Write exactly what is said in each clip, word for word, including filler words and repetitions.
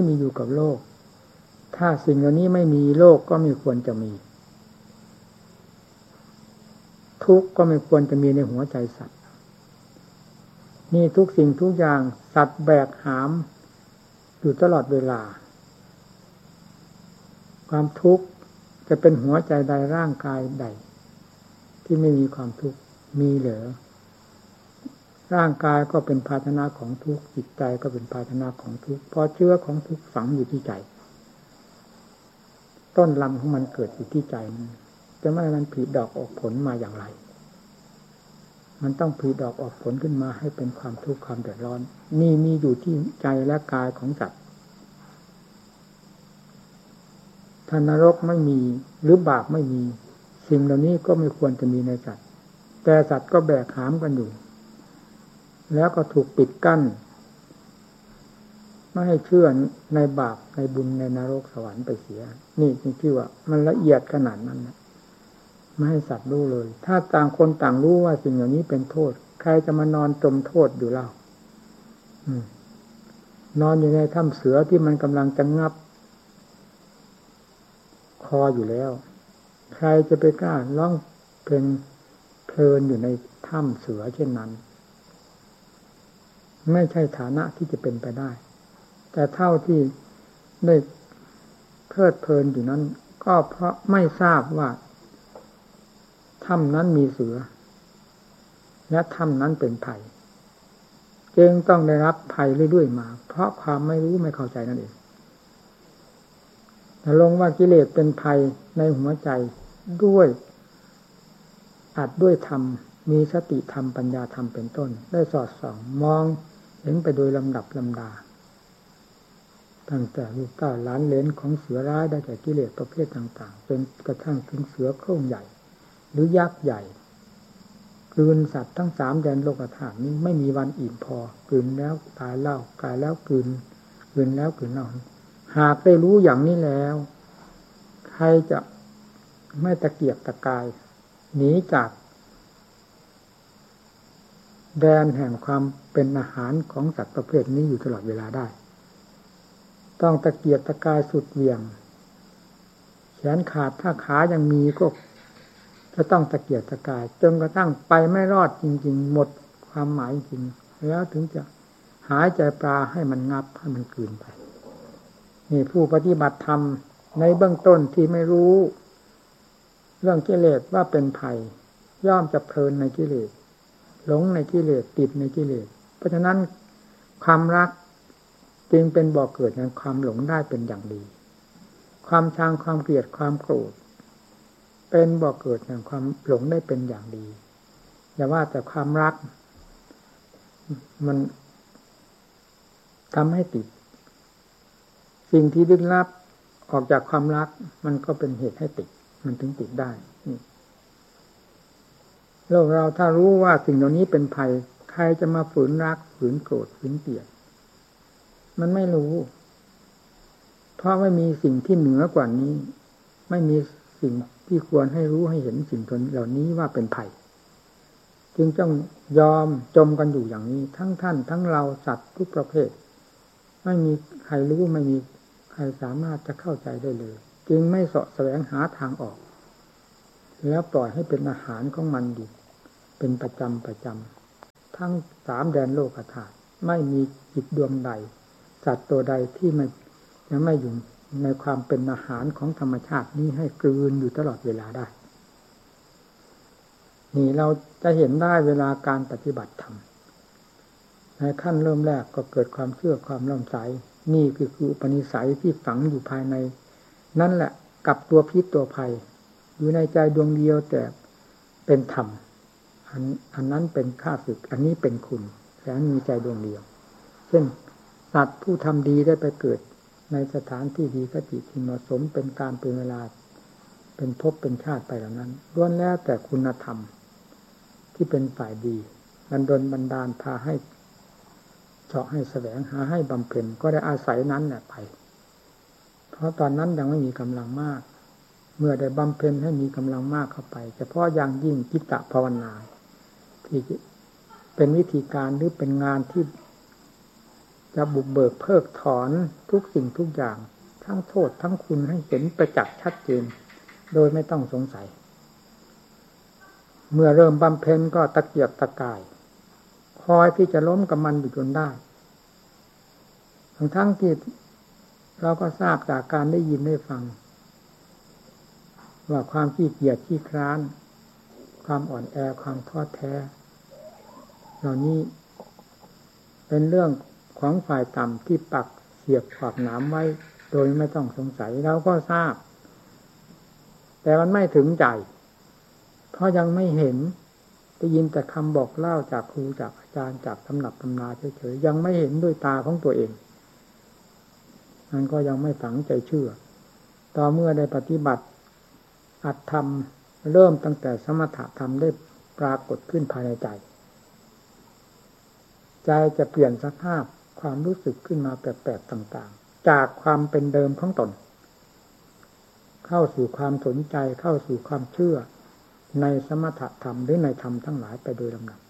มีอยู่กับโลกถ้าสิ่งเหล่านี้ไม่มีโลกก็ไม่ควรจะมีทุกข์ก็ไม่ควรจะมีในหัวใจสัตว์นี่ทุกสิ่งทุกอย่างสัตว์แบกหามอยู่ตลอดเวลาความทุกข์จะเป็นหัวใจใดร่างกายใดที่ไม่มีความทุกข์มีเหรอร่างกายก็เป็นภาชนะของทุกข์จิตใจก็เป็นภาชนะของทุกข์เพราะเชื้อของทุกข์ฝังอยู่ที่ใจต้นลำของมันเกิดอยู่ที่ใจจะไม่ให้มันผลิดอกออกผลมาอย่างไรมันต้องผลิดอกออกผลขึ้นมาให้เป็นความทุกข์ความเดือดร้อนนี่มีอยู่ที่ใจและกายของสัตว์ถ้านรกไม่มีหรือบาปไม่มีสิ่งเหล่านี้ก็ไม่ควรจะมีในสัตว์แต่สัตว์ก็แบกหามกันอยู่แล้วก็ถูกปิดกั้นไม่ให้เชื่อในบาปในบุญในนรกสวรรค์ไปเสียนี่ที่ว่ามันละเอียดขนาดนั้นนะไม่ให้สัตว์รู้เลยถ้าต่างคนต่างรู้ว่าสิ่งเหล่านี้เป็นโทษใครจะมานอนจมโทษอยู่เล่านอนอยู่ในถ้ำเสือที่มันกำลังจะงับคออยู่แล้วใครจะไปกล้าร้องเพลงเพลินอยู่ในถ้ำเสือเช่นนั้นไม่ใช่ฐานะที่จะเป็นไปได้แต่เท่าที่ได้เพลิดเพลินอยู่นั้นก็เพราะไม่ทราบว่าถ้ำนั้นมีเสือและถ้ำนั้นเป็นภัยจึงต้องได้รับภัยเรื่อยๆมาเพราะความไม่รู้ไม่เข้าใจนั่นเองแต่ลงว่ากิเลสเป็นภัยในหัวใจด้วยอาจด้วยธรรมมีสติธรรมปัญญาธรรมเป็นต้นได้สอดส่องมองเห็นไปโดยลำดับลำดาตั้งแต่ลูกเต้าหลานเหลนของเสือร้ายได้แก่กิเลสประเภทต่างๆเป็นกระทั่งถึงเสือโคร่งใหญ่หรือยักษ์ใหญ่กลืนสัตว์ทั้งสามแดนโลกธาตุนี้ไม่มีวันอิ่มพอกลืนแล้วตายเล่ากายแล้วกลืนกลืนแล้วกลืนเล่าหากได้รู้อย่างนี้แล้วใครจะไม่ตะเกียกตะกายหนีจากแดนแห่งความเป็นอาหารของสัตว์ประเภทนี้อยู่ตลอดเวลาได้ต้องตะเกียกตะกายสุดเหวี่ยงแขนขาดถ้าขายังมีก็จะต้องตะเกียกตะกายจนกระทั่งไปไม่รอดจริงๆหมดความหมายจริงแล้วถึงจะหายใจปลาให้มันงับให้มันกลืนไปนี่ผู้ปฏิบัติธรรมในเบื้องต้นที่ไม่รู้เรื่องกิเลสว่าเป็นภัยย่อมจะเพลินในกิเลสหลงในกิเลสติดในกิเลสเพราะฉะนั้นความรักจึงเป็นบ่อเกิดแห่งความหลงได้เป็นอย่างดีความชังความเกลียดความโกรธเป็นบ่อเกิดแห่งความหลงได้เป็นอย่างดีอย่าว่าแต่ความรักมันทำให้ติดสิ่งที่ลึกลับออกจากความรักมันก็เป็นเหตุให้ติดมันถึงติดได้โลกเราถ้ารู้ว่าสิ่งเหล่านี้เป็นภัยใครจะมาฝืนรักฝืนโกรธฝืนเกลียดมันไม่รู้เพราะไม่มีสิ่งที่เหนือกว่านี้ไม่มีสิ่งที่ควรให้รู้ให้เห็นสิ่งเหล่านี้ว่าเป็นภัยจึงต้องยอมจมกันอยู่อย่างนี้ทั้งท่านทั้งเราสัตว์ทุกประเภทไม่มีใครรู้ไม่มีใครสามารถจะเข้าใจได้เลยจึงไม่เสาะแสวงหาทางออกแล้วปล่อยให้เป็นอาหารของมันอยู่เป็นประจำประจำทั้งสามแดนโลกธาตุไม่มีจิตดวงใดสัตว์ตัวใดที่มันยังไม่อยู่ในความเป็นอาหารของธรรมชาตินี้ให้กลืนอยู่ตลอดเวลาได้นี่เราจะเห็นได้เวลาการปฏิบัติธรรมในขั้นเริ่มแรกก็เกิดความเชื่อความเลื่อมใสนี่คือคืออุปนิสัยที่ฝังอยู่ภายในนั่นแหละกับตัวพิษตัวภัยอยู่ในใจดวงเดียวแต่เป็นธรรมอันอันนั้นเป็นข้าศึกอันนี้เป็นคุณแล้วมีใจดวงเดียวเช่นสัตว์ผู้ทำดีได้ไปเกิดในสถานที่ดีคติที่เหมาะสมเป็นการเป็นเวลาเป็นภพเป็นชาติไปเหล่านั้นล้วนแล้วแต่คุณธรรมที่เป็นฝ่ายดีบันดลบันดาลพาให้เจาะให้แสวงหาให้บำเพ็ญก็ได้อาศัยนั้นแหละไปเพราะตอนนั้นยังไม่มีกำลังมากเมื่อได้บำเพ็ญให้มีกำลังมากเข้าไปเฉพาะอย่างยิ่งจิตตภาวนาที่เป็นวิธีการหรือเป็นงานที่จะบุกเบิกเพิกถอนทุกสิ่งทุกอย่างทั้งโทษทั้งคุณให้เห็นประจักษ์ชัดเจนโดยไม่ต้องสงสัยเมื่อเริ่มบำเพ็ญก็ตะเกียกตะกายคอยที่จะล้มกับมันอยู่จนได้ทั้งทั้งที่เราก็ทราบจากการได้ยินได้ฟังว่าความขี้เกียจขี้คร้านความอ่อนแอความท้อแท้เหล่านี้เป็นเรื่องของฝ่ายต่ำที่ปักเสียบขวากหนามไว้โดยไม่ต้องสงสัยเราก็ทราบแต่มันไม่ถึงใจเพราะยังไม่เห็นได้ยินแต่คำบอกเล่าจากครูจากอาจารย์จากตำรับตำราเฉยๆยังไม่เห็นด้วยตาของตัวเองมันก็ยังไม่ฝังใจเชื่อต่อเมื่อได้ปฏิบัติอัตธรรมเริ่มตั้งแต่สมถะธรรมได้ปรากฏขึ้นภายในใจใจจะเปลี่ยนสภาพความรู้สึกขึ้นมาแปลกๆต่างๆจากความเป็นเดิมของตนเข้าสู่ความสนใจเข้าสู่ความเชื่อในสมถะธรรมหรือในธรรมทั้งหลายไปโดยลำดับ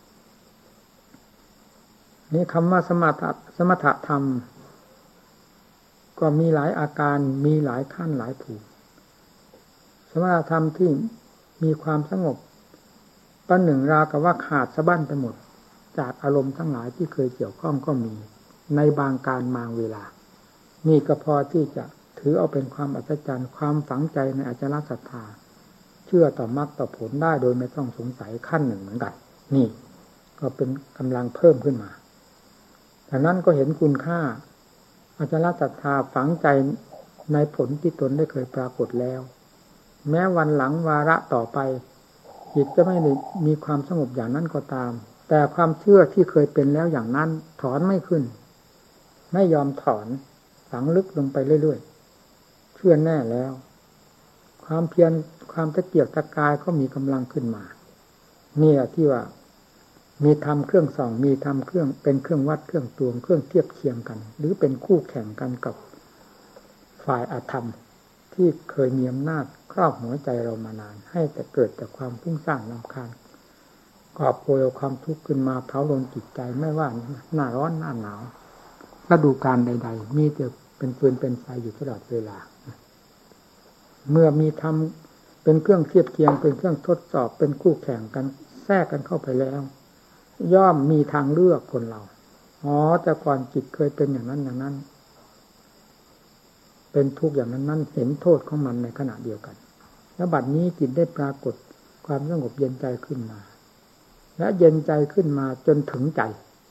นี่คำว่าสมถะสมถะธรรมก็มีหลายอาการมีหลายขั้นหลายภูมิสมถะธรรมที่มีความสงบประหนึ่งราวกับว่าขาดสะบั้นไปหมดจากอารมณ์ทั้งหลายที่เคยเกี่ยวข้องก็มีในบางการบางเวลานี่ก็พอที่จะถือเอาเป็นความอัศจรรย์ความฝังใจในอจารศรัทธาเชื่อต่อมรรคต่อผลได้โดยไม่ต้องสงสัยขั้นหนึ่งเหมือนกันนี่ก็เป็นกำลังเพิ่มขึ้นมาดังนั้นก็เห็นคุณค่าอจารศรัทธาฝังใจในผลที่ตนได้เคยปรากฏแล้วแม้วันหลังวาระต่อไปจิตจะไม่ได้มีความสงบอย่างนั้นก็ตามแต่ความเชื่อที่เคยเป็นแล้วอย่างนั้นถอนไม่ขึ้นไม่ยอมถอนฝังลึกลงไปเรื่อยๆเชื่อแน่แล้วความเพียรความตะเกียกตะกายก็มีกำลังขึ้นมานี่แหละที่ว่ามีธรรมเครื่องส่องมีธรรมเครื่องเป็นเครื่องวัดเครื่องตวงเครื่องเทียบเคียงกันหรือเป็นคู่แข่งกันกับฝ่ายอธรรมที่เคยมีอำนาจครอบหัวใจเรามานานให้แต่เกิดแต่ความฟุ้งซ่านรำคาญกอบโกยความทุกข์ขึ้นมาเผาลนจิตใจไม่ว่าหน้าร้อนหน้าหนาวฤดูกาลใดๆมีแต่เป็นฟืนเป็นไฟอยู่ตลอดเวลาเมื่อมีธรรมเป็นเครื่องเทียบเคียงเป็นเครื่องทดสอบเป็นคู่แข่งกันแทรกกันเข้าไปแล้วย่อมมีทางเลือกคนเราอ๋อแต่ก่อนจิตเคยเป็นอย่างนั้นอย่างนั้นเป็นทุกข์อย่างนั้นนั้นเห็นโทษของมันในขณะเดียวกันแล้วบัดนี้จิตได้ปรากฏความสงบเย็นใจขึ้นมาและเย็นใจขึ้นมาจนถึงใจ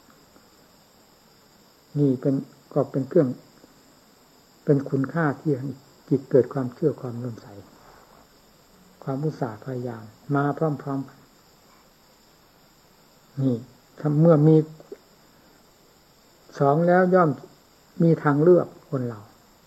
นี่เป็นก็เป็นเครื่องเป็นคุณค่าที่จิตเกิดความเชื่อความเลื่อมใสความอุตสาห์พยายามมาพร้อมๆกันนี่ถ้าเมื่อมีสองแล้วย่อมมีทางเลือกคนเรา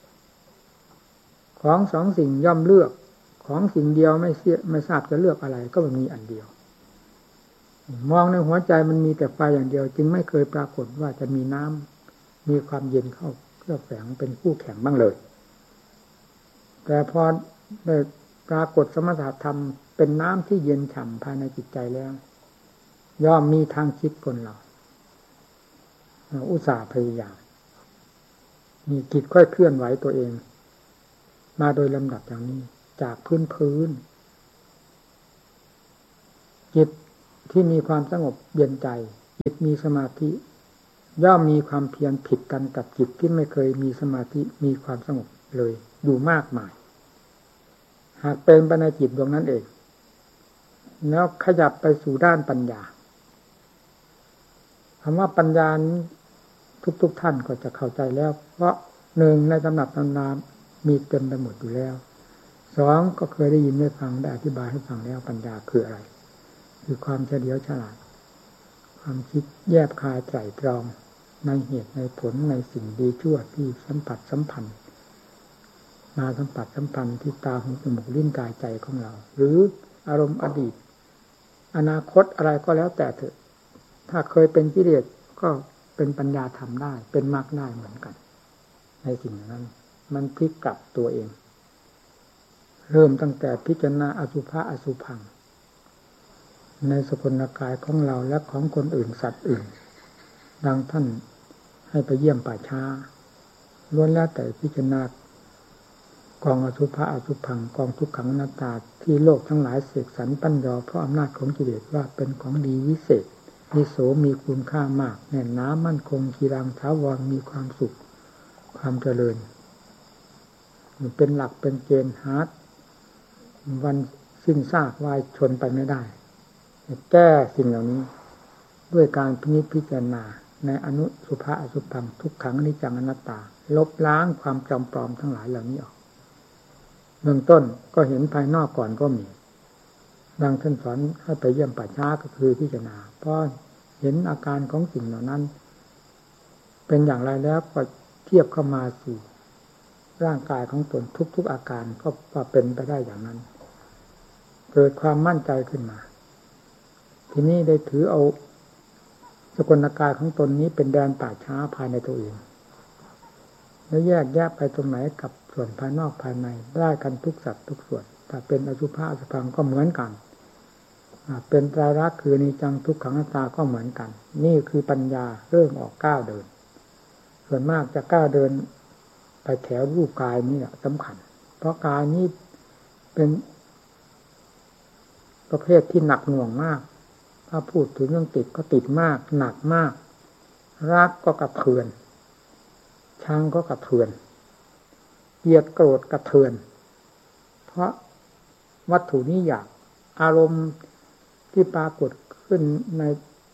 ของสองสิ่งย่อมเลือกของสิ่งเดียวไม่เสียไม่ทราบจะเลือกอะไรก็มันมีอันเดียวมองในหัวใจมันมีแต่ไฟอย่างเดียวจึงไม่เคยปรากฏว่าจะมีน้ำมีความเย็นเข้าเคลือบแฝงเป็นคู่แข่งบ้างเลยแต่พอได้ปรากฏสมถะธรรมเป็นน้ำที่เย็นฉ่ำภายในจิตใจแล้วย่อมมีทางคิดคนเราอุตส่าห์พยายามมีจิตค่อยเคลื่อนไหวตัวเองมาโดยลำดับอย่างนี้จากพื้นพื้นจิตที่มีความสงบเย็นใจจิตมีสมาธิย่อมมีความเพียรผิดกันกับจิตที่ไม่เคยมีสมาธิมีความสงบเลยอยู่มากมายหากเป็นไปในจิตดวงนั้นเองแล้วขยับไปสู่ด้านปัญญาคำว่าปัญญาทุกๆท่านก็จะเข้าใจแล้วเพราะหนึ่งในตำรับตำนานมีเต็มไปหมดอยู่แล้วสองก็เคยได้ยินได้ฟังได้อธิบายให้ฟังแล้วปัญญาคืออะไรคือความเฉลียวฉลาดความคิดแยบคายไตร่ตรองในเหตุในผลในสิ่งดีชั่วที่สัมผัสสัมพันธ์มาสัมผัสสัมพันธ์ที่ตาหูจมูกลิ้นกายใจของเราหรืออารมณ์อดีตอนาคตอะไรก็แล้วแต่เถอะถ้าเคยเป็นกิเลสก็เป็นปัญญาทำได้เป็นมรรคได้เหมือนกันในสิ่งนั้นมันพลิกกลับตัวเองเริ่มตั้งแต่พิจารณาอสุภะอสุภังในสกุลกายของเราและของคนอื่นสัตว์อื่นดังท่านให้ไปเยี่ยมป่าช้าล้วนแล้วแต่พิจารณากองอสุภะอสุพังกองทุกขังอนัตตาที่โลกทั้งหลายเสกสรรปั้นยอเพราะอำนาจของกิเลสว่าเป็นของดีวิเศษวิโสมีคุณค่ามากแน่นหนามั่นคงกีรังถาวรมีความสุขความเจริญเป็นหลักเป็นเกณฑ์หาวันสิ้นซากวายชนไปไม่ได้แก้สิ่งเหล่านี้ด้วยการพินิจพิจารณาในอนุสุภะอสุภังทุกขังอนิจจังอนัตตาลบล้างความจำปลอมทั้งหลายเหล่านี้ออกเบื้องต้นก็เห็นภายนอกก่อนก็มีดังท่านสอนให้ไปเยี่ยมป่าช้าก็คือพิจารณาเพราะเห็นอาการของสิ่งเหล่านั้นเป็นอย่างไรแล้วก็เทียบเข้ามาสู่ร่างกายของตนทุกๆอาการก็ว่าเป็นไปได้อย่างนั้นเกิดความมั่นใจขึ้นมาทีนี้ได้ถือเอาสกลกายของตนนี้เป็นแดนป่าช้าภายในตัวเองแล้วแยกแยะไปตรงไหนกับส่วนภายนอกภายในได้กันทุกสัตว์ทุกส่วนถ้าเป็นอสุภะอสุภังก็เหมือนกันเป็นไตรลักษณ์คืออนิจจังทุกขังอนัตตาก็เหมือนกันนี่คือปัญญาเริ่มออกก้าวเดินส่วนมากจะก้าวเดินไปแถวรูปกายนี่แหละสำคัญเพราะกายนี้เป็นประเภทที่หนักหน่วงมากถ้าพูดถึงเรื่องติดก็ติดมากหนักมากรักก็กระเทือนชังก็กระเทือนเกลียดโกรธกระเทือนเพราะวัตถุนี้อยากอารมณ์ที่ปรากฏขึ้นใน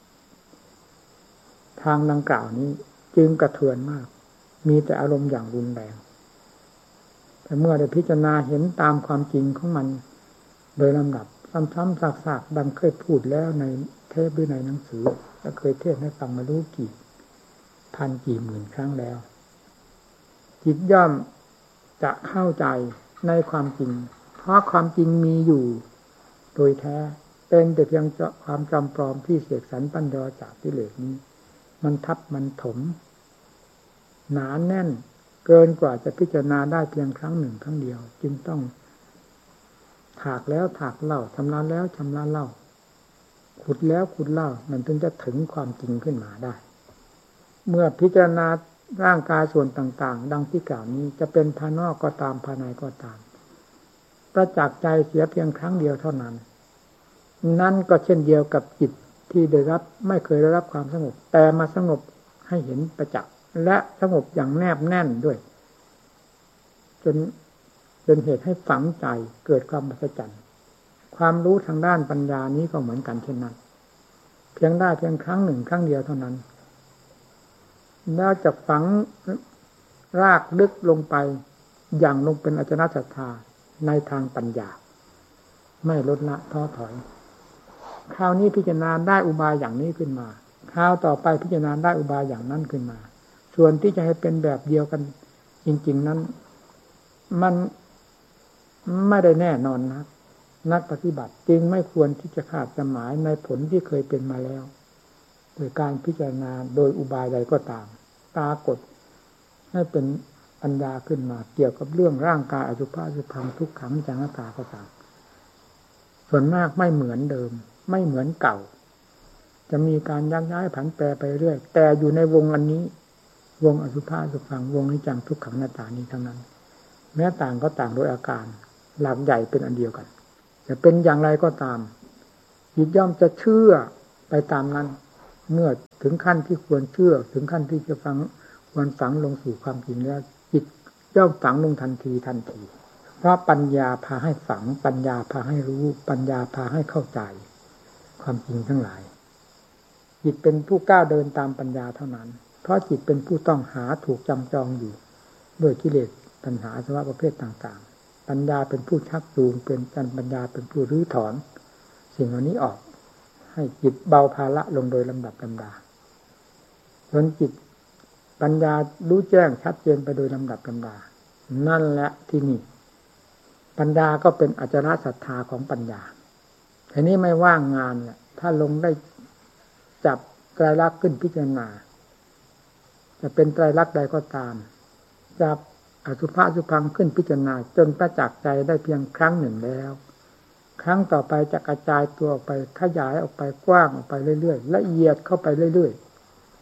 ทางดังกล่าวนี้จึงกระเทือนมากมีแต่อารมณ์อย่างรุนแรงแต่เมื่อได้พิจารณาเห็นตามความจริงของมันโดยลำดับซ้ำๆซากๆดังเคยพูดแล้วในเทปหรือในหนังสือและเคยเทศให้ฟังมารู้กี่พันกี่หมื่นครั้งแล้วจิตย่อมจะเข้าใจในความจริงเพราะความจริงมีอยู่โดยแท้เป็นแต่เพียงความจำปลอมที่เสกสรรปั้นยอจากกิเลสนี้มันทับมันถมหนาแน่นเกินกว่าจะพิจารณาได้เพียงครั้งหนึ่งครั้งเดียวจึงต้องถากแล้วถากเล่าชำระแล้วชำระเล่าขุดแล้วขุดเล่ามันถึงจะถึงความจริงขึ้นมาได้เมื่อพิจารณาร่างกายส่วนต่างๆดังที่กล่าวนี้จะเป็นภายนอกก็ตามภายในก็ตามประจักษ์ใจเสียเพียงครั้งเดียวเท่านั้นนั่นก็เช่นเดียวกับจิตที่ได้รับไม่เคยได้รับความสงบแต่มาสงบให้เห็นประจักษ์และสงบอย่างแนบแน่นด้วยจนเป็นเหตุให้ฝังใจเกิดความมหัศจรรย์ความรู้ทางด้านปัญญานี้ก็เหมือนกันเช่นนั้นเพียงได้เพียงครั้งหนึ่งครั้งเดียวเท่านั้นแล้วจะฝังรากลึกลงไปอย่างลงเป็นอจนศรัทธาในทางปัญญาไม่ลดละท้อถอยคราวนี้พิจารณาได้อุบายอย่างนี้ขึ้นมาคราวต่อไปพิจารณาได้อุบายอย่างนั้นขึ้นมาส่วนที่จะให้เป็นแบบเดียวกันจริงๆนั้นมันไม่ได้แน่นอนนะนักปฏิบัติจึงไม่ควรที่จะขาดสมายในผลที่เคยเป็นมาแล้วโดยการพิจารณาโดยอุบายใดก็ตามปรากฏให้เป็นปัญญาขึ้นมาเกี่ยวกับเรื่องร่างกายอสุภะอสุภังทุกขังอนิจจังอนัตตาก็ตามส่วนมากไม่เหมือนเดิมไม่เหมือนเก่าจะมีการยักย้ายผันแปรไปเรื่อยแต่อยู่ในวงอันนี้วงอสุภะอสุภังวงอนิจจังทุกขังอนัตตานี้ทั้งนั้นแม้ต่างก็ต่างโดยอาการหลักใหญ่เป็นอันเดียวกันจะเป็นอย่างไรก็ตามจิตย่อมจะเชื่อไปตามนั้นเมื่อถึงขั้นที่ควรเชื่อถึงขั้นที่จะฟังควรฝังลงสู่ความจริงแล้วจิตย่อมฝังลงทันทีทันทีเพราะปัญญาพาให้ฝังปัญญาพาให้รู้ปัญญาพาให้เข้าใจความจริงทั้งหลายจิตเป็นผู้ก้าวเดินตามปัญญาเท่านั้นเพราะจิตเป็นผู้ต้องหาถูกจำจองอยู่ด้วยกิเลสปัญหาสภาวะประเภทต่างๆปัญญาเป็นผู้ชักจูงเป็นจันปัญญาเป็นผู้รื้อถอนสิ่งเหล่านี้ออกให้จิตเบาภาระลงโดยลำดับลำดาจนจิตปัญญารู้แจ้งชัดเจนไปโดยลำดับลำดานั่นแหละที่นี่ปัญญาก็เป็นอจารศรัทธาของปัญญาทีนี้ไม่ว่างงานเนี่ยถ้าลงได้จับไตรลักษณ์ขึ้นพิจารณาจะเป็นไตรลักษณ์ใดก็ตามจับอสุภะอสุภังขึ้นพิจารณาจนประจักษ์ใจได้เพียงครั้งหนึ่งแล้วครั้งต่อไปจะกระจายตัวออกไปขยายออกไปกว้างออกไปเรื่อยๆละเอียดเข้าไปเรื่อย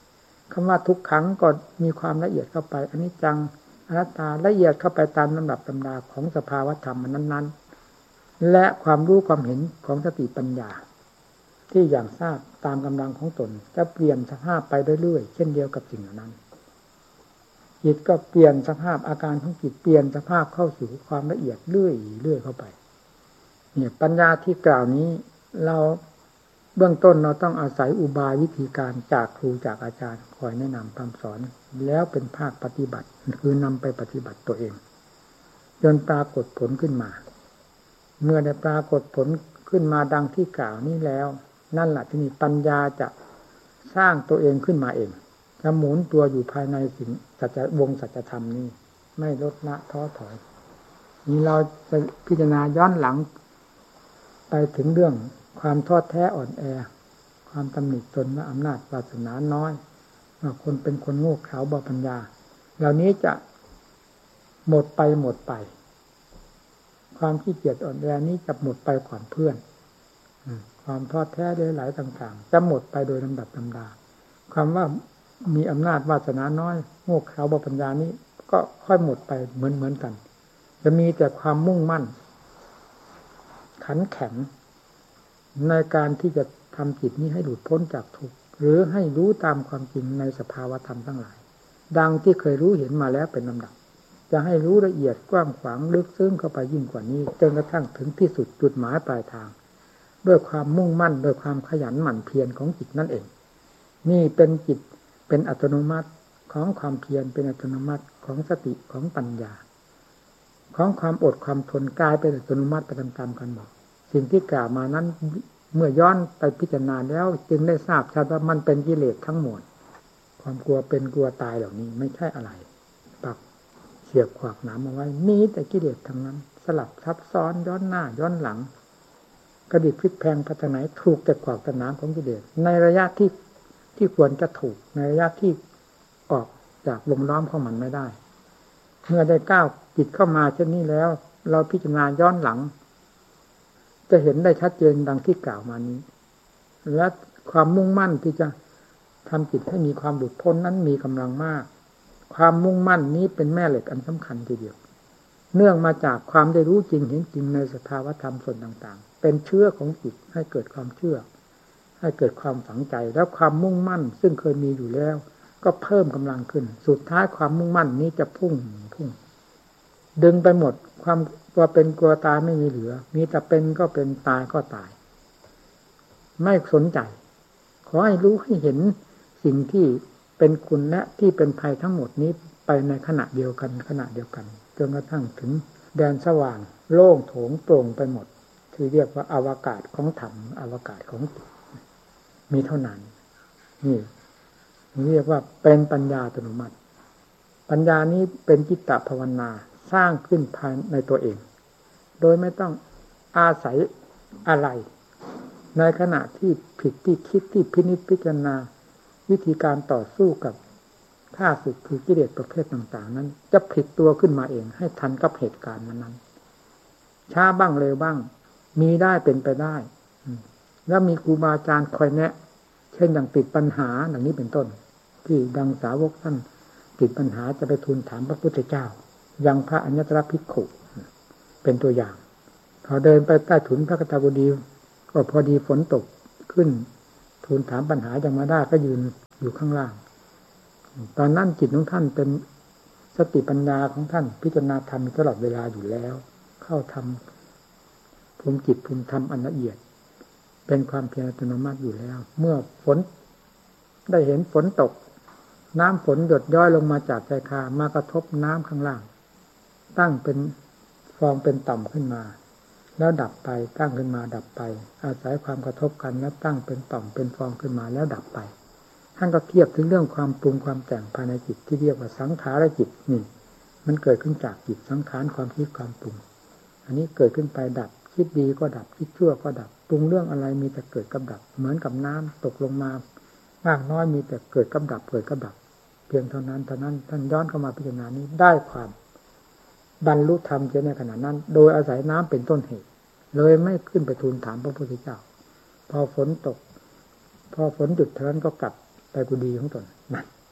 คำว่าทุกขังก็มีความละเอียดเข้าไปอนิจจังอนัตตาละเอียดเข้าไปตามลำดับตำราของสภาวธรรมนั้นๆและความรู้ความเห็นของสติปัญญาที่อย่างทราบตามกำลังของตนจะเปลี่ยนสภาพไปเรื่อยๆเช่นเดียวกับสิ่งเหล่านั้นจิตก็เปลี่ยนสภาพอาการของจิตเปลี่ยนสภาพเข้าสู่ความละเอียดเรื่อยเรื่อยเข้าไปเนี่ยปัญญาที่กล่าวนี้เราเบื้องต้นเราต้องอาศัยอุบายวิธีการจากครูจากอาจารย์คอยแนะนำคำสอนแล้วเป็นภาคปฏิบัติคือนำไปปฏิบัติตัวเองจนปรากฏผลขึ้นมาเมื่อได้ปรากฏผลขึ้นมาดังที่กล่าวนี้แล้วนั่นแหละที่นี่ปัญญาจะสร้างตัวเองขึ้นมาเองจะหมุนตัวอยู่ภายในสิ่งสัจวงสัจธรรมนี้ไม่ลดละท้อถอยนี่เราจะพิจารณาย้อนหลังไปถึงเรื่องความท้อแท้อ่อนแอความตำหนิตนว่าอำนาจวาสนาน้อยว่าคนเป็นคนโง่เขลาบ่ปัญญาเหล่านี้จะหมดไปหมดไปความขี้เกียจอ่อนแอนี้จะหมดไปก่อนเพื่อนความท้อแท้หลายๆต่างๆจะหมดไปโดยลำดับลำดาความว่ามีอำนาจวาสนาน้อยโง่เขลาบ่ปัญญานี้ก็ค่อยหมดไปเหมือนๆกันจะมีแต่ความมุ่งมั่นขันแข็งในการที่จะทำจิตนี้ให้หลุดพ้นจากทุกข์หรือให้รู้ตามความจริงในสภาวธรรมทั้งหลายดังที่เคยรู้เห็นมาแล้วเป็นลำดับจะให้รู้ละเอียดกว้างขวางลึกซึ้งเข้าไปยิ่งกว่านี้จนกระทั่งถึงที่สุดจุดหมายปลายทางด้วยความมุ่งมั่นด้วยความขยันหมั่นเพียรของจิตนั่นเองนี่เป็นจิตเป็นอัตโนมัติของความเพียรเป็นอัตโนมัติของสติของปัญญาของความอดความทนกลายเป็นอัตโนมัติไปตามๆกันหมดสิ่งที่กล่าวมานั้นเมื่อย้อนไปพิจารณาแล้วจึงได้ทราบชัดว่ามันเป็นกิเลสทั้งหมดความกลัวเป็นกลัวตายเหล่านี้ไม่ใช่อะไรปักเสียบขวากหนามเอาไว้มีแต่กิเลสทั้งนั้นสลับซับซ้อนย้อนหน้าย้อนหลังกระดิกพลิกแพลงพัฒนาถูกแต่ขวากแต่หนามของกิเลสในระยะที่ที่ควรจะถูกในระยะที่ออกจากวงล้อมของมันไม่ได้เมื่อได้ก้าวจิตเข้ามาเช่นนี้แล้วเราพิจารณาย้อนหลังจะเห็นได้ชัดเจนดังที่กล่าวมานี้และความมุ่งมั่นที่จะทำจิตให้มีความหลุดพ้นนั้นมีกำลังมากความมุ่งมั่นนี้เป็นแม่เหล็กอันสำคัญทีเดียวเนื่องมาจากความได้รู้จริงเห็นจริงในสภาวธรรมส่วนต่างๆเป็นเชื้อของจิตให้เกิดความเชื่อให้เกิดความฝังใจแล้วความมุ่งมั่นซึ่งเคยมีอยู่แล้วก็เพิ่มกำลังขึ้นสุดท้ายความมุ่งมั่นนี้จะพุ่งพุ่งดึงไปหมดความกลัวเป็นกลัวตายไม่มีเหลือมีแต่เป็นก็เป็นตายก็ตายไม่สนใจขอให้รู้ให้เห็นสิ่งที่เป็นคุณและที่เป็นภัยทั้งหมดนี้ไปในขณะเดียวกันขณะเดียวกันจนกระทั่งถึงแดนสว่างโล่งโถงโปร่งไปหมดที่เรียกว่าอวกาศของธรรมอวกาศของจิตมีเท่านั้นนี่เรียกว่าเป็นปัญญาอัตโนมัติปัญญานี้เป็นจิตตภาวนาสร้างขึ้นภายในตัวเองโดยไม่ต้องอาศัยอะไรในขณะที่ผิดที่คิดที่พินิจพิจารณาวิธีการต่อสู้กับข้าศึกคือกิเลสประเภทต่างๆนั้นจะผิดตัวขึ้นมาเองให้ทันกับเหตุการณ์นั้นๆช้าบ้างเร็วบ้างมีได้เป็นไปได้แล้วมีครูบาอาจารย์คอยแนะเช่นอย่างติดปัญหาอย่างนี้เป็นต้นที่ดังสาวกท่านติดปัญหาจะไปทูลถามพระพุทธเจ้ายังพระอัญญตรภิกขุเป็นตัวอย่างพอเดินไปใต้ถุนพระกฐบดีก็พอดีฝนตกขึ้นทูลถามปัญหายังมาได้ก็ยืนอยู่ข้างล่างตอนนั้นจิตของท่านเป็นสติปัญญาของท่านพิจารณาธรรมตลอดเวลาอยู่แล้วเข้าทำภูมิจิตภูมิธรรมอันละเอียดเป็นความเพียรอัตโนมัติอยู่แล้วเมื่อฝนได้เห็นฝนตกน้ำฝนหยดย้อยลงมาจากชายคามากระทบน้ำข้างล่างตั้งเป็นฟองเป็นต่อมขึ้นมาแล้วดับไปตั้งขึ้นมาดับไปอาศัยความกระทบกันแล้วตั้งเป็นต่อมเป็นฟองขึ้นมาแล้วดับไปท่านก็เทียบถึงเรื่องความปรุงความแต่งภายในจิตที่เรียกว่าสังขารจิตนี่มันเกิดขึ้นจากจิตสังขารความคิดความปรุงอันนี้เกิดขึ้นไปดับคิดดีก็ดับคิดชั่วก็ดับปรุงเรื่องอะไรมีแต่เกิดกับดับเหมือนกับน้ำตกลงมามากน้อยมีแต่เกิดกับดับเกิดกับดับเพียงเท่านั้นเท่านั้นท่านย้อนเข้ามาพิจารณานี้ได้ความบรรลุธรรมเจในขณะนั้นโดยอาศัยน้ำเป็นต้นเหตุเลยไม่ขึ้นไปทูลถามพระพุทธเจ้าพอฝนตกพอฝนหยุดเท่านั้นก็กลับไปกุฏิของตนนั่น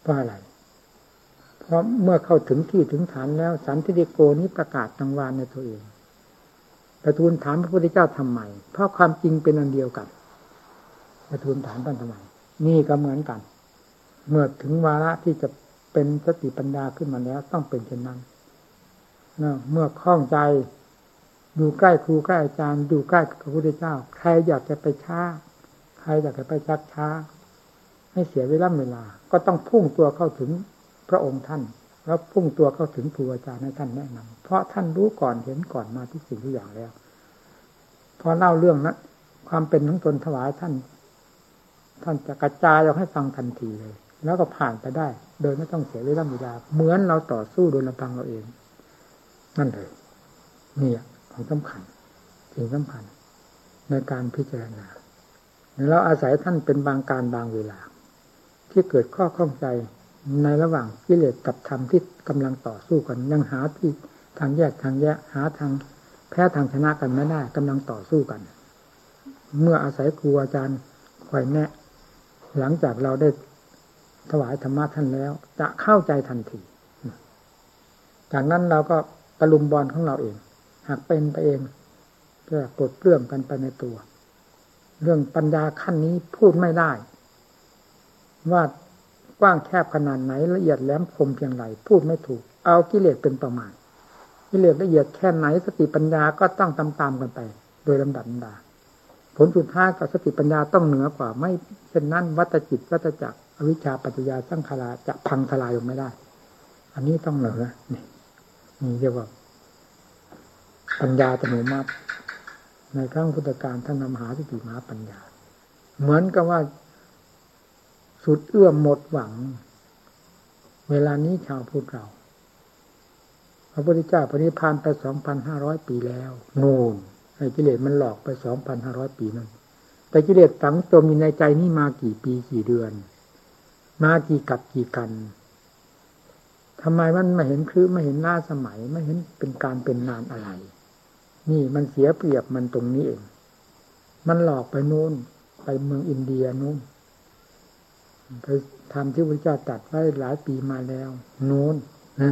ราะอะไรเพราะเมื่อเข้าถึงที่ถึงฐานแล้วสันทิฏฐิโกนี้ประกาศตังวานในตัวเองประทูลถามพระพุทธเจ้าทำไมเพราะความจริงเป็นอันเดียวกันประทูลถามท่านทำไมนี่ก็เหมือนกันเมื่อถึงวาระที่จะเป็นสติปัญญาขึ้นมาแล้วต้องเป็นเช่นนั้นเมื่อคล่องใจอยู่ใกล้ครูใกล้อาจารย์อยู่ใกล้พระพุทธเจ้าใครอยากจะไปช้าใครอยากจะไปชักช้าให้เสียเวลาเวลาก็ต้องพุ่งตัวเข้าถึงพระองค์ท่านแล้วพุ่งตัวเข้าถึงครูอาจารย์ให้ท่านแนะนำเพราะท่านรู้ก่อนเห็นก่อนมาทุกสิ่งทุกอย่างแล้วพอเล่าเรื่องนั้นความเป็นของตนถวายท่านท่านจะกระจายออกให้ฟังทันทีเลยแล้วก็ผ่านไปได้โดยไม่ต้องเสียเวลาเวลาเหมือนเราต่อสู้โดยลำพังเราเองนั่นเลยนี่ของสำคัญสิ่งสำคัญในการพิจารณาแล้วอาศัยท่านเป็นบางการบางเวลาที่เกิดข้อข้องใจในระหว่างกิเลสกับธรรมที่กำลังต่อสู้กันยังหาที่ทางแยกทางแยกหาทางแพ้ทางชนะกันไม่ได้กำลังต่อสู้กันเมื่ออาศัยครูอาจารย์คอยแนะหลังจากเราได้ถวายธรรมะท่านแล้วจะเข้าใจทันทีจากนั้นเราก็ตะลุมบอลของเราเองหากเป็นไปเองเพื่อปลดเปลื้องกันไปในตัวเรื่องปัญญาขั้นนี้พูดไม่ได้ว่ากว้างแคบขนาดไหนละเอียดแหลมคมเพียงไรพูดไม่ถูกเอากิเลสเป็นประมาณกิเลสละเอียดแค่ไหนสติปัญญาก็ต้องตามๆกันไปโดยลำดับลำดาผลสุดท้ายกับสติปัญญาต้องเหนือกว่าไม่เช่นนั้นวัฏจิตวัฏจักรอวิชชาปัจจยาสังขาราจะพังทลายลงไม่ได้อันนี้ต้องเหนือนี่นี่เรียกว่าปัญญาอัตโนมัติในครั้งพุทธกาลท่านนำหาสติมหาปัญญาเหมือนกับว่าสุดเอื้อมหมดหวังเวลานี้ชาวพุทธเราพระพุทธเจ้าปรินิพพานไป สองพันห้าร้อย ปีแล้วโน่นไอ้กิเลสมันหลอกไป สองพันห้าร้อย ปีนั่นแต่กิเลสฝังจมอยู่ในใจนี่มากี่ปีกี่เดือนมากี่กับกี่กันทำไมมันไม่เห็นคือไม่เห็นหน้าสมัยไม่เห็นเป็นการเป็นนานอะไรนี่มันเสียเปรียบมันตรงนี้เองมันหลอกไปโน่นไปเมืองอินเดียโน่นไปทำที่พระเจ้าตรัสไว้หลายปีมาแล้วโน่นนะ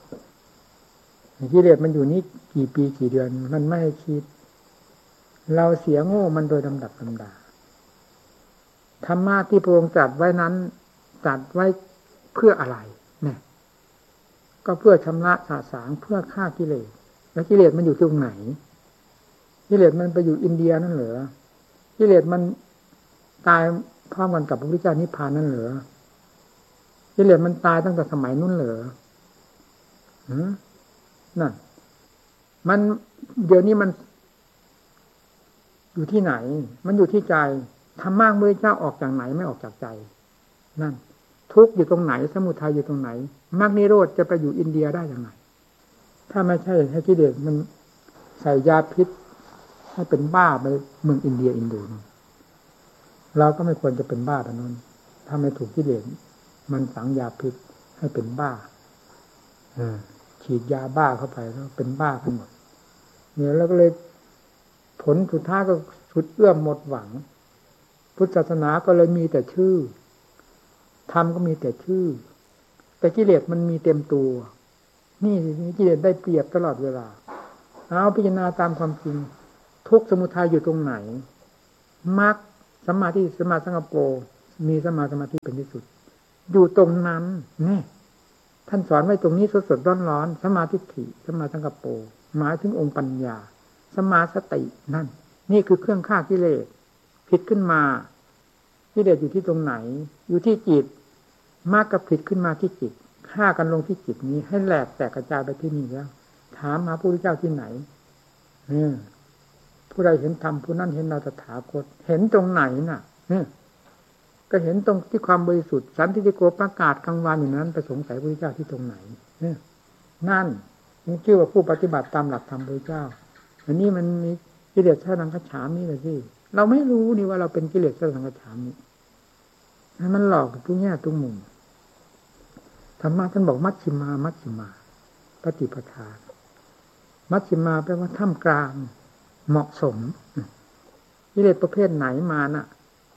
กิเลสมันอยู่นี่กี่ปีกี่เดือนมันไม่คิดเราเสียโง่มันโดยลำดับลำดาธรรมะที่พระองค์ตรัสไว้นั้นตรัสไว้เพื่ออะไรเนี่ยก็เพื่อชำระสาสางเพื่อฆ่ากิเลสแล้วกิเลสมันอยู่ตรงไหนกิเลสมันไปอยู่อินเดียนั่นเหรอกิเลสมันตายพร้อมกันกับพระพุทธเจ้านิพพานนั่นเหรอกิเลสมันตายตั้งแต่สมัยนู้นเหรอหือนั่นมันเดี๋ยวนี้มันอยู่ที่ไหนมันอยู่ที่ใจธรรมะพระพุทธเจ้าออกจากไหนไม่ออกจากใจนั่นทุกข์อยู่ตรงไหนสมุทัยอยู่ตรงไหนมรรคนิโรธจะไปอยู่อินเดียได้ยังไงถ้าไม่ใช่ให้กิเลสมันใส่ยาพิษให้เป็นบ้าไปเมืองอินเดียอินโดนเราก็ไม่ควรจะเป็นบ้าแบบนั้นถ้าไม่ถูกกิเลสมันฝังยาพิษให้เป็นบ้าฉีดยาบ้าเข้าไปแล้วเป็นบ้ากันหมดเนี่ยแล้วก็เลยผลสุดท้ายก็สุดเอื้อมหมดหวังพุทธศาสนาก็เลยมีแต่ชื่อธรรมก็มีแต่ชื่อแต่กิเลสมันมีเต็มตัวนี่กิเลสได้เปรียบตลอดเวลาเอาพิจารณาตามความจริงทุกข์สมุทัยอยู่ตรงไหนมรรคสัมมาทิฏฐิสัมมาสังกัปโปมีสัมมาสมาธิเป็นที่สุดอยู่ตรงนั้นนี่ท่านสอนไว้ตรงนี้สดๆร้อนๆสัมมาทิฏฐิสัมมาสังกัปโปหมายถึงองค์ปัญญาสัมมาสตินั่นนี่คือเครื่องฆ่ากิเลสผิดขึ้นมากิเลสอยู่ที่ตรงไหนอยู่ที่จิตมากกับผิดขึ้นมาที่จิตฆ่ากันลงที่จิตนี้ให้แหลกแตกกระจายไปที่นี่แล้วถามหาพระพุทธเจ้าที่ไหนเนี่ยผู้ใดเห็นธรรมผู้นั้นเห็นเราตถาคตเห็นตรงไหนน่ะเนี่ยก็เห็นตรงที่ความบริสุทธิ์สันติโกประกาศกลางวันอยู่นั้นไปสงสัยพระพุทธเจ้าที่ตรงไหนเนี่ยนั่นนี่ชื่อว่าผู้ปฏิบัติตามหลักธรรมพระพุทธเจ้าอันนี้มันมีกิเลสสังขฉามิเลยสิเราไม่รู้นี่ว่าเราเป็นกิเลสสังขฉามิมันหลอกทุกแง่ทุกมุมธรรมะท่านบอกมัชฌิมามัชฌิมาปฏิปทามัชฌิมาแปลว่าท่ามกลางเหมาะสมกิเลสประเภทไหนมาน่ะ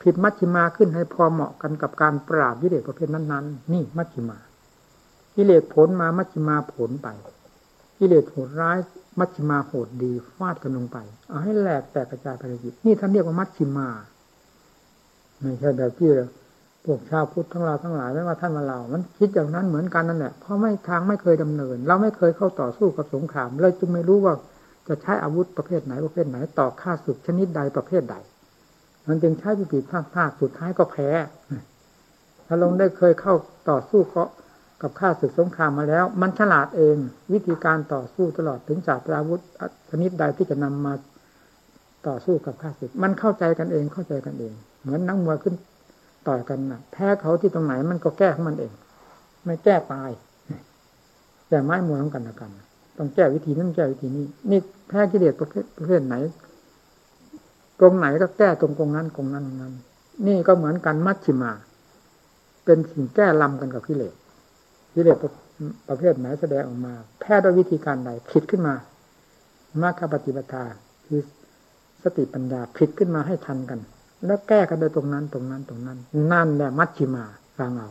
ผิดมัชฌิมาขึ้นให้พอเหมาะกันกับการปราบกิเลสประเภทนั้นๆนี่มัชฌิมากิเลสผลมามัชฌิมาผลไปกิเลสโหดร้ายมัชฌิมาโหดดีฟาดกันลงไปเอาให้แหลกแตกกระจายไปเลยนี่ท่านเรียกว่ามัชฌิมาไม่ใช่แบบที่พวกชาวพุทธทั้งเราทั้งหลายไม่ว่าท่านว่าเรามันคิดอย่างนั้นเหมือนกันนั่นแหละเพราะไม่ทางไม่เคยดำเนินเราไม่เคยเข้าต่อสู้กับสงครามเลยจึงไม่รู้ว่าจะใช้อาวุธประเภทไหนประเภทไหนต่อฆ่าศึกชนิดใดประเภทใดมันจึงใช้วิธีพลาดๆสุดท้ายก็แพ้ถ้าลงได้เคยเข้าต่อสู้ก็กับฆ่าศึกสงครามมาแล้วมันฉลาดเองวิธีการต่อสู้ตลอดถึงศาสตราวุธชนิดใดที่จะนำมาต่อสู้กับฆ่าศึกมันเข้าใจกันเองเข้าใจกันเองเหมือนนักมวยขึ้นต่อยกันนะแพ้เขาที่ตรงไหนมันก็แก้ของมันเองไม่แก้ตายแต่ไม้มวยของกันและกันต้องแก้วิธีนั้นแก้วิธีนี้นี่แพ้กิเลสประเภทประเภทไหนตรงไหนก็แก้ตรงตรงนั้นตรงนั้นตรงนั้นนี่ก็เหมือนกันมัชฌิมาเป็นสิ่งแก้ลำกันกับกิเลสกิเลสประเภทไหนแสดงออกมาแพ้ด้วยวิธีการใดผิดขึ้นมามรรคปฏิปทาคือสติปัญญาผิดขึ้นมาให้ทันกันแล้วแก้กันโดยตรงนั้นตรงนั้นตรงนั้นนั่นแหละมัชฌิมาฟังเอา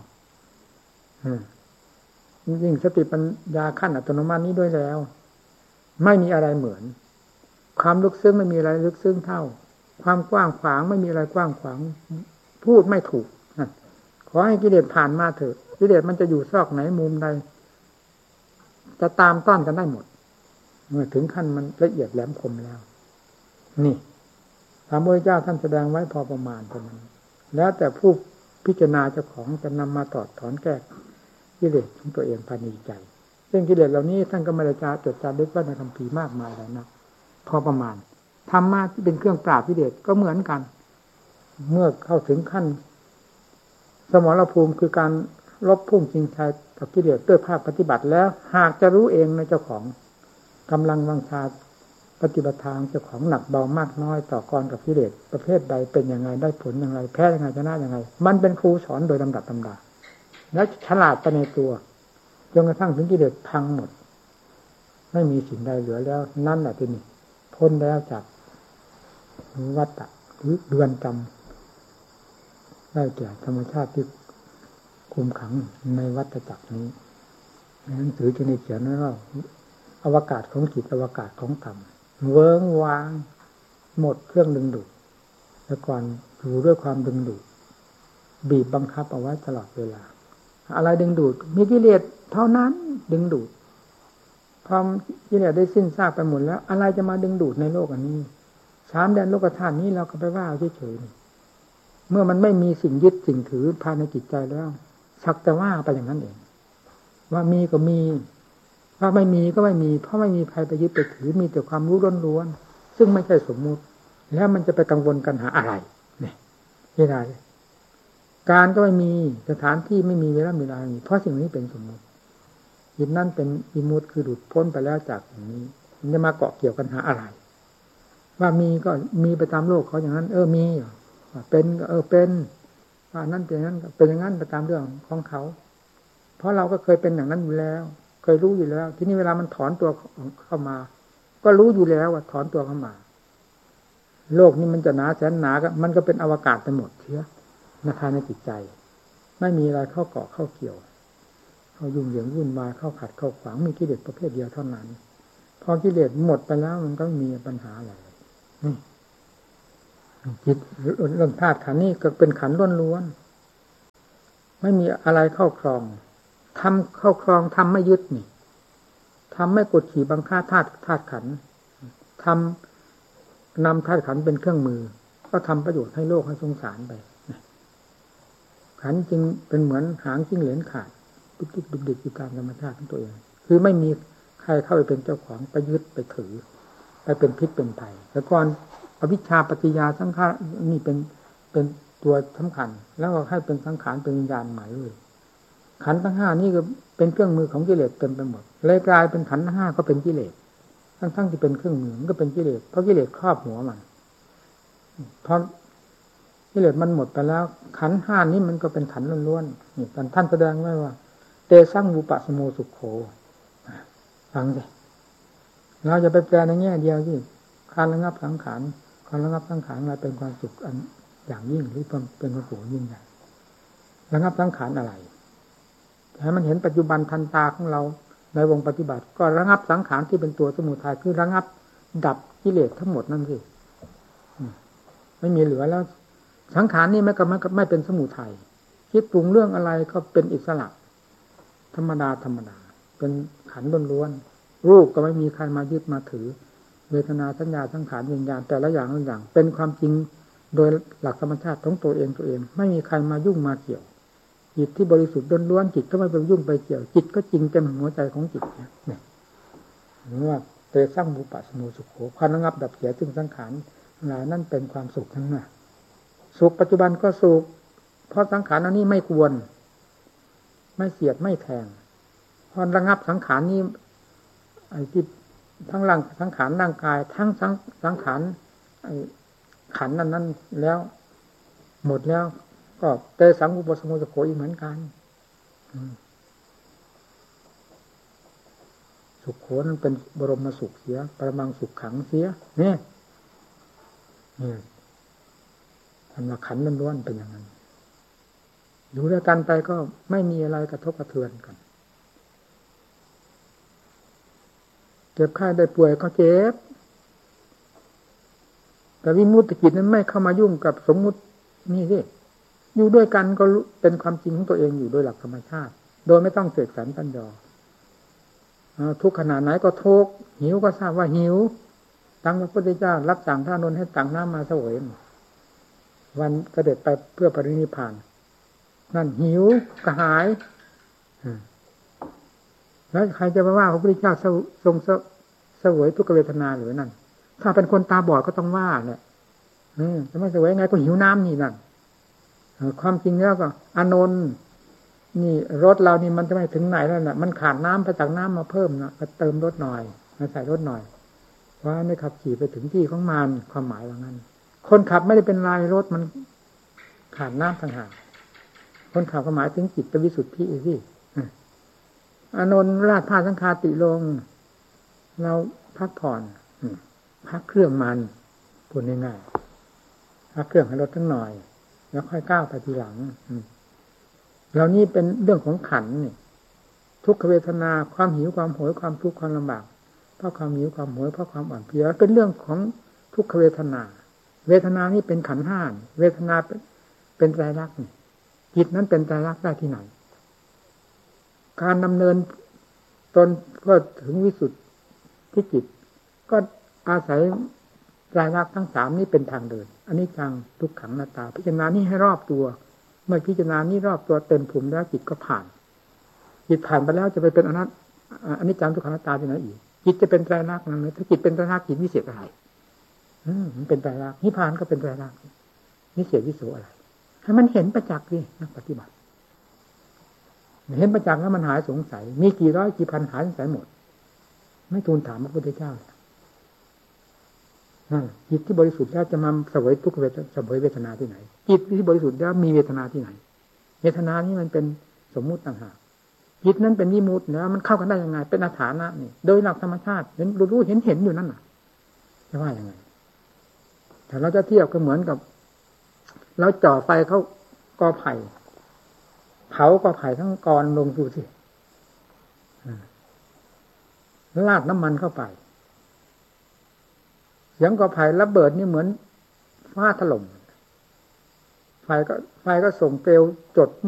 ยิ่งสติปัญญาขั้นอัตโนมัตินี้ด้วยแล้วไม่มีอะไรเหมือนความลึกซึ้งไม่มีอะไรลึกซึ้งเท่าความกว้างขวางไม่มีอะไรกว้างขวางพูดไม่ถูกขอให้กิเลสผ่านมาเถอะกิเลสมันจะอยู่ซอกไหนมุมใดจะตามต้อนกันได้หมดเมื่อถึงขั้นมันละเอียดแหลมคมแล้วนี่พระพุทธเจ้าท่านแสดงไว้พอประมาณเท่านั้นแล้วแต่ผู้พิจารณาเจ้าของจะนำมาตอดถอนแก้กิเลสของตัวเองภายในใจซึ่งกิเลสเหล่านี้ท่านก็ไม่ได้จดจารึกไว้ในคัมภีร์มากมายแล้วนะพอประมาณธรรมะที่เป็นเครื่องปราบกิเลสก็เหมือนกันเมื่อเข้าถึงขั้นสมรภูมิคือการลบพุ่งชิงชัยกับกิเลสด้วยภาคปฏิบัติแล้วหากจะรู้เองในเจ้าของกำลังวังชาปฏิบัติทางเจ้าของหนักเบามากน้อยต่อกรกับกิเลสประเภทใดเป็นยังไงได้ผลยังไงแพ้ยังไงชนะยังไงมันเป็นครูสอนโดยลำดับลำดาแล้วฉลาดไปในตัวจนกระทั่งถึงกิเลสพังหมดไม่มีสิ่งใดเหลือแล้วนั่นแหละที่นี่พ้นแล้วจากวัฏฏะหรือเรือนจำได้แก่ธรรมชาติที่คุมขังในวัฏจักรนี้หนังสือจึงได้เขียนไว้ว่าอวกาศของจิตอวกาศของธรรมเวิ้งว้างหมดเครื่องดึงดูดแต่ก่อนอยู่ด้วยความดึงดูดบีบบังคับเอาไว้ตลอดเวลาอะไรดึงดูดมีกิเลสเท่านั้นดึงดูดพอกิเลสได้สิ้นซากไปหมดแล้วอะไรจะมาดึงดูดในโลกอันนี้สามแดนโลกธาตุนี้เราก็ไปว่าเฉยๆเมื่อมันไม่มีสิ่งยึดสิ่งถือภายในจิตใจแล้วสักแต่ว่าไปอย่างนั้นเองว่ามีก็มีว่าไม่มีก็ไม่มีเพราะไม่มีใครไปยึดไปถือมีแต่ความรู้ล้วนๆซึ่งไม่ใช่สมมุติแล้วมันจะไปกังวลกันหาอะไรเนี่ยไม่ได้การก็ไม่มีสถานที่ไม่มีเวลาเวลาเพราะสิ่งนี้เป็นสมมุติจิตนั่นเป็นอิมุตคือหลุดพ้นไปแล้วจากอย่างนี้มันจะมาเกาะเกี่ยวกันหาอะไรว่ามีก็มีไปตามโลกเขาอย่างนั้นเออมีว่าเป็นก็เออเป็นว่านั่นเป็นอย่างนั้นเป็นอย่างนั้นไปตามเรื่องของเขาเพราะเราก็เคยเป็นอย่างนั้นอยู่แล้วเคยรู้อยู่แล้วทีนี้เวลามันถอนตัวเข้ามาก็รู้อยู่แล้วว่าถอนตัวเข้ามาโลกนี้มันจะหนาแสนหนาก็มันก็เป็นอวกาศไปหมดเชียวในภายในจิตใจไม่มีอะไรเข้าเกาะเข้าเกี่ยวเข้ายุ่งเหยิงวุ่นวายเข้าขัดเข้าขวางมีกิเลสประเภทเดียวเท่านั้นพอกิเลสหมดไปแล้วมันก็ไม่มีปัญหาอะไรนี่จิตเรื่องธาตุขันธ์นี่ก็เป็นขันธ์ล้วนๆไม่มีอะไรเข้าครองทำเข้าครองทำไม่ยึดนี่ทำไม่กดขี่บังคับธาตุธาตุขันธ์ทำนำธาตุขันธ์เป็นเครื่องมือก็ทำประโยชน์ให้โลกให้สงสารไปขันธ์จึงเป็นเหมือนหางจิ้งเหลนขาดดุกดิกดุกดิกอยู่ตามธรรมชาติของตัวเองคือไม่มีใครเข้าไปเป็นเจ้าของไปยึดไปถือไปเป็นพิษเป็นภัยแต่ก่อนอวิชชาปัจจยาสังขารนี่เป็นเป็นตัวสำคัญแล้วก็ให้เป็นสังขารเป็นวิญญาณหมายเลยขันธ์ทั้งห้านี่ก็เป็นเครื่องมือของกิเลสเต็มไปหมดเลยกลายเป็นขันธ์ทั้งห้าก็เป็นกิเลสทั้งๆที่เป็นเครื่องมือมันก็เป็นกิเลสเพราะกิเลสครอบหัวมันเพราะกิเลสมันหมดไปแล้วขันธ์ห้านี้มันก็เป็นขันธ์ล้วนๆนี่ท่านแสดงไว้ว่าเตสั่งวูปะสโมสุขโขฟังสิเราจะไปแปลในแง่เดียวที่การระงับสังขารการระงับสังขารอะไรเป็นความสุขอันอย่างยิ่งหรือเป็นความสุขยิ่งใหญ่ระงับสังขารอะไรให้มันเห็นปัจจุบันทันตาของเราในวงปฏิบัติก็ระงับสังขารที่เป็นตัวสมุทัยคือระงับดับกิเลสทั้งหมดนั่นสิไม่มีเหลือแล้วสังขารนี่ไม่ก็ไม่ไม่เป็นสมุทัยคิดปรุงเรื่องอะไรก็เป็นอิสระธรรมดาธรรมดาเป็นขันธ์ล้วนๆรูปก็ไม่มีใครมายึดมาถือเวทนาสัญญาสังขารวิญญาณแต่ละอย่างละอย่างเป็นความจริงโดยหลักธรรมชาติของตัวเองตัวเองไม่มีใครมายุ่งมาเกี่ยวจิตที่บริสุทธิ์ล้วนๆจิตก็ไม่ไปยุ่งไปเกี่ยวจิตก็จริงเต็มหัวใจของจิตเนี่ยหรือว่าเตสร้างบุปผาสมุสุขโขความระงับดับเสียซึ่งสังขารหลายนั่นเป็นความสุขทั้งนั้นสุขปัจจุบันก็สุขเพราะสังขารอันนี้ไม่ควรไม่เสียดไม่แทงพอระงับสังขารนี้ไอ้ที่ทั้งร่างสังขารร่างกายทั้งสังสังขารไอ้ขันนั้นนั้นแล้วหมดแล้วก็เตสังอุปสมุสโขอีกเหมือนกันสุขโขนั้นเป็นบรมสุขเสียปรมังสุขขังเสียเนี่ยนี่ธรรมขันธ์ล้วนๆเป็นอย่างนั้นอยู่ด้วยกันไปก็ไม่มีอะไรกระทบกระเทือนกันเจ็บไข้ได้ป่วยก็เจ็บแต่วิมุตติจิตนั้นไม่เข้ามายุ่งกับสมมุตินี่สิอยู่ด้วยกันก็เป็นความจริงของตัวเองอยู่โดยหลักธรรมชาติโดยไม่ต้องเสกสรรตั้นยอทุกขนาดไหนก็ทุกข์หิวก็ทราบว่าหิวตั้งพระพุทธเจ้ารับสั่งพระอานนท์ให้ตักน้ำมาเสวยวันเสด็จไปเพื่อปรินิพพานนั่นหิวกระหายแล้วใครจะมาว่าพระพุทธเจ้าทรงเสวยทุกขเวทนาหรือนั่นถ้าเป็นคนตาบอดก็ต้องว่าแหละจะไม่เสวยไงก็หิวน้ำนี่นั่นความจริงแล้วก็อานนท์นี่รถเรานี่มันจะไม่ถึงไหนแล้วน่ะมันขาดน้ำไปตักน้ำมาเพิ่มนะก็เติมรถหน่อยมาใส่รถหน่อยว่าไม่ขับขี่ไปถึงที่ของมันความหมายว่างั้นคนขับไม่ได้เป็นไรรถมันขาดน้ำต่างหากคนขับก็หมายถึงจิตเป็นวิสุทธิสิอานนท์ราชผ้าสังฆาติลงเราพักผ่อนพักเครื่องมันพูดง่ายๆพักเครื่องให้รถทั้งหน่อยแล้วค่อยก้าวไปทีหลังเหล่านี้เป็นเรื่องของขันธ์นี่ทุกขเวทนาความหิวความโหยความทุกข์ความลำบากเพราะความหิวความโหยเพราะความอ่อนเพลียเป็นเรื่องของทุกขเวทนาเวทนานี่เป็นขันธ์ห้าเวทนาเป็นเป็นไตรลักษณ์จิตนั้นเป็นไตรลักษณ์ได้ที่ไหนการดำเนินตนเพื่อถึงวิสุทธิจิตก็อาศัยไตรลักษณ์ทั้งสามนี้เป็นทางเดินอนิจจังทุกขังอนัตตาพิจารณานี้ให้รอบตัวเมื่อพิจารณานี้รอบตัวเต็มภูมิแล้วจิตก็ผ่านจิตผ่านไปแล้วจะไปเป็นอนัตอนิจจังทุกขังอนัตตาที่ไหนอีกจิตจะเป็นไตรลักษณ์นั้นถ้าจิตเป็นไตรลักษณ์จิตวิเศษอะไรอืมมันเป็นไตรลักษณ์นิพพานก็เป็นไตรลักษณ์วิเศษวิโสอะไรให้มันเห็นประจักษ์ดินักปฏิบัติเห็นประจักษ์แล้วมันหายสงสัยมีกี่ร้อยกี่พันหายสงสัยหมดไม่ทูลถามพระพุทธเจ้านั่นจิตที่บริสุทธิ์แล้วจะมาเสวยทุกขเวทเสวยเวทนาที่ไหนจิตที่บริสุทธิ์แล้วมีเวทนาที่ไหนเวทนานี้มันเป็นสมมุติต่างหากจิตนั้นเป็นวิมุตติแล้วมันเข้ากันได้ยังไงเป็นอาถรรพ์นะนี่โดยหลักธรรมชาติเห็นรู้เห็นเห็นอยู่นั่นน่ะจะว่ายังไงแต่เราจะเทียบก็เหมือนกับเราจ่อไฟเข้ากอไผ่เผากอไผ่ทั้งกรลงดูสิลาดน้ำมันเข้าไปเสียงกอไผ่ระเบิดนี่เหมือนฟ้าถล่มไฟก็ไฟก็ส่งเปลวจด